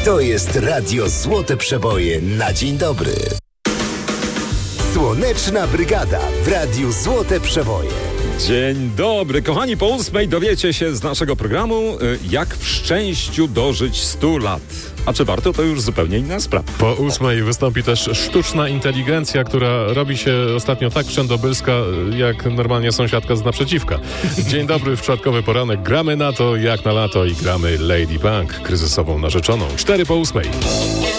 To jest Radio Złote Przeboje na dzień dobry. Słoneczna Brygada w Radiu Złote Przeboje. Dzień dobry. Kochani, po 8 dowiecie się z naszego programu, jak w szczęściu dożyć 100 lat. A czy warto, to już zupełnie inna sprawa. Po 8 wystąpi też sztuczna inteligencja, która robi się ostatnio tak wszędobylska, jak normalnie sąsiadka z naprzeciwka. Dzień dobry, w czwartkowy poranek. Gramy na to jak na lato i gramy Lady Punk, kryzysową narzeczoną. 4 po 8.